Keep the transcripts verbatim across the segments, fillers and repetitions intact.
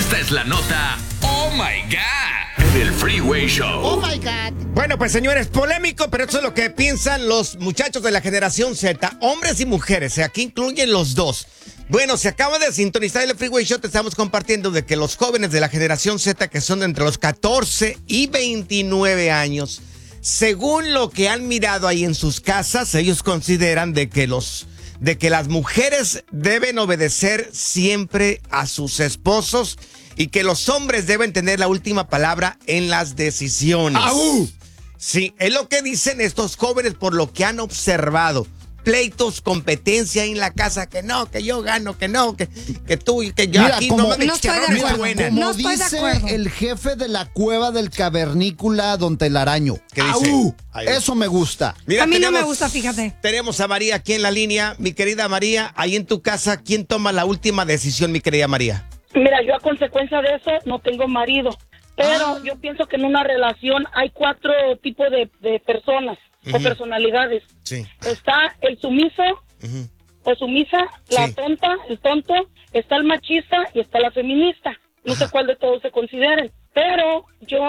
Esta es la nota Oh My God en el Freeway Show. Oh My God. Bueno, pues señores, polémico, pero eso es lo que piensan los muchachos de la generación Z, hombres y mujeres, aquí incluyen los dos. Bueno, se acaba de sintonizar el Freeway Show, te estamos compartiendo de que los jóvenes de la generación Z, que son de entre los catorce y veintinueve años, según lo que han mirado ahí en sus casas, ellos consideran de que los de que las mujeres deben obedecer siempre a sus esposos y que los hombres deben tener la última palabra en las decisiones. ¡Au! Sí, es lo que dicen estos jóvenes por lo que han observado. Pleitos, competencia en la casa, que no, que yo gano, que no, que, que tú y que yo. Mira, aquí como- no me No estoy de chicharrones acuerdo. truenan. Como No estoy de dice acuerdo. el jefe de la cueva del cavernícola, don Telaraño. ¿Qué dice? ¡Au! Ahí va. Eso me gusta. Mira, A mí no me tenemos- gusta, fíjate. Tenemos a María aquí en la línea. Mi querida María, ahí en tu casa, ¿quién toma la última decisión, mi querida María? Mira, yo a consecuencia de eso no tengo marido, pero yo pienso que en una relación hay cuatro tipos de, de personas o personalidades. Sí. Está el sumiso Ujú. o sumisa, la Sí. tonta, el tonto, está el machista y está la feminista. No sé cuál de todos se consideren, pero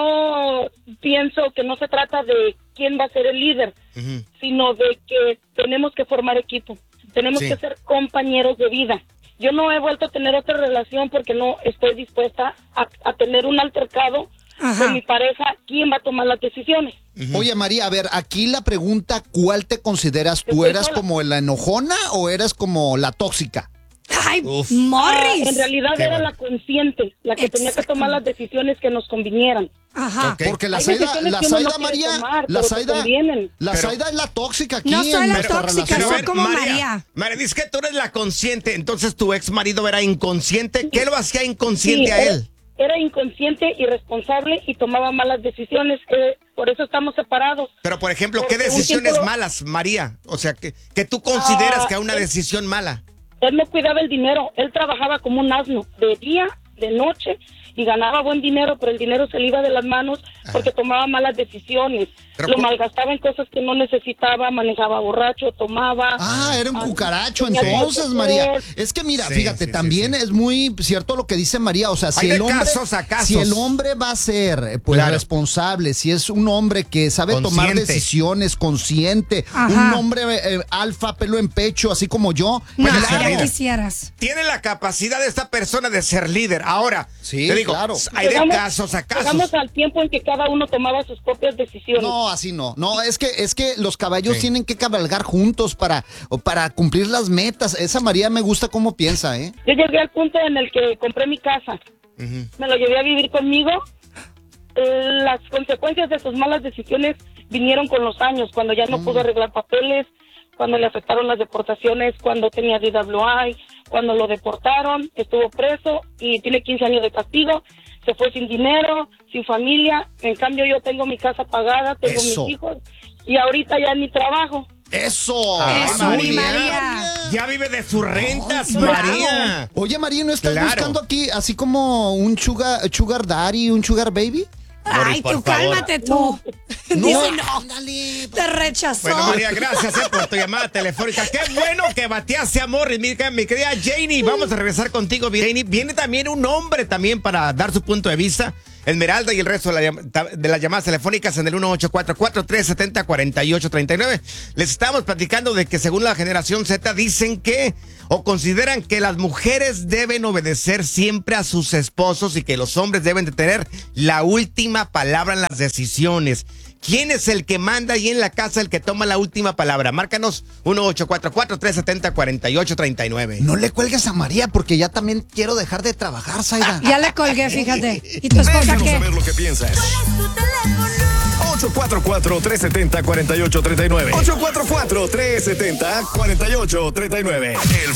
yo pienso que no se trata de quién va a ser el líder, Ujú. sino de que tenemos que formar equipo, tenemos Sí. que ser compañeros de vida. Yo no he vuelto a tener otra relación porque no estoy dispuesta a, a tener un altercado Ajá. con mi pareja. ¿Quién va a tomar las decisiones? Oye, María, a ver, aquí la pregunta, ¿cuál te consideras tú? Estoy ¿Eras sola. como la enojona o eras como la tóxica? Ay, Uf. Ah, Morris. en realidad Qué era bueno. la consciente, la que tenía que tomar las decisiones que nos convinieran. Ajá. Ok. Porque la Hay Zaida, decisiones la que uno Zaida no quiere María, tomar, la pero que Zaida, convienen. la Pero- Zaida es la tóxica aquí No soy en la nuestra tóxica, relación. soy como María. María, dice que tú eres la consciente, entonces tu ex marido era inconsciente. ¿Qué lo hacía inconsciente Sí, a era- él? Era inconsciente, irresponsable y tomaba malas decisiones. eh, por eso estamos separados. Pero, por ejemplo, ¿qué Porque un decisiones tiempo- malas, María? O sea, que, que tú consideras Ah, que a una es- decisión mala. Él no cuidaba el dinero. Él trabajaba como un asno, de día, de noche, y ganaba buen dinero, pero el dinero se le iba de las manos porque tomaba malas decisiones. Pero Lo ¿cómo? malgastaba en cosas que no necesitaba, manejaba borracho, tomaba. Ah, era un Ah, cucaracho tenía entonces, que María. hacer. Es que mira, Sí, fíjate, sí, también sí, sí. es muy cierto lo que dice María. O sea, si Hay el de hombre, casos a casos. si el hombre va a ser eh, pues Claro. responsable, si es un hombre que sabe tomar Consciente. decisiones, consciente, Ajá. un hombre eh, alfa, pelo en pecho, así como yo, No, Pues ya claro. quisieras. Tiene la capacidad de esta persona de ser líder. Ahora, Sí, te digo, claro. hay de Llegamos- casos a casos. Llegamos al tiempo en que cada uno tomaba sus propias decisiones. no, así no. No, es que es que los caballos Sí. tienen que cabalgar juntos para o para cumplir las metas. Esa María me gusta cómo piensa, ¿eh? Yo llegué al punto en el que compré mi casa. Ujú. Me lo llevé a vivir conmigo. Eh, Las consecuencias de sus malas decisiones vinieron con los años, cuando ya no pudo arreglar papeles, cuando le afectaron las deportaciones, cuando tenía D W I, cuando lo deportaron, estuvo preso y tiene quince años de castigo, se fue sin dinero, sin familia. En cambio yo tengo mi casa pagada, tengo Eso. mis hijos y ahorita ya ni trabajo. Eso. Ay, Eso, mi María. Ya vive de sus rentas, Ay, María. Oye, María, ¿no estás Claro. buscando aquí así como un sugar, sugar daddy, un sugar baby? Ay, por tú favor. cálmate tú. Dice no. Ándale. Te rechazó. Bueno, María, gracias eh, por tu llamada telefónica. Qué bueno que bateaste a Morris. Mira, mi querida Janie, vamos a regresar contigo, Janie. Viene también un hombre también para dar su punto de vista. Esmeralda y el resto de, la llam- de las llamadas telefónicas en el uno ocho cuatro cuatro, tres siete cero, cuatro ocho tres nueve. Les estamos platicando de que según la generación Z dicen que o consideran que las mujeres deben obedecer siempre a sus esposos y que los hombres deben de tener la última palabra en las decisiones. ¿Quién es el que manda ahí en la casa, el que toma la última palabra? Márcanos uno ocho cuatro cuatro, tres siete cero, cuatro ocho tres nueve. No le cuelgues a María porque ya también quiero dejar de trabajar, Zaida. Ya le colgué, fíjate. ¿Y tu esposa Déjanos qué? saber lo que piensas. ocho cuatro cuatro, tres siete cero, cuatro ocho tres nueve. ocho cuatro cuatro, tres siete cero, cuatro ocho tres nueve. El